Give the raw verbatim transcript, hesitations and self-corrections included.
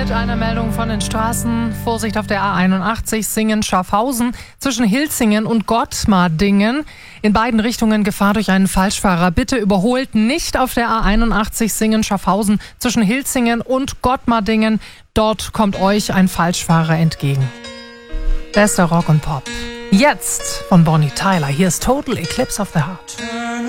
Mit einer Meldung von den Straßen. Vorsicht auf der A einundachtzig, Singen-Schaffhausen zwischen Hilzingen und Gottmardingen. In beiden Richtungen Gefahr durch einen Falschfahrer. Bitte überholt nicht auf der A einundachtzig, Singen-Schaffhausen zwischen Hilzingen und Gottmardingen. Dort kommt euch ein Falschfahrer entgegen. Bester Rock und Pop. Jetzt von Bonnie Tyler. Hier ist Total Eclipse of the Heart.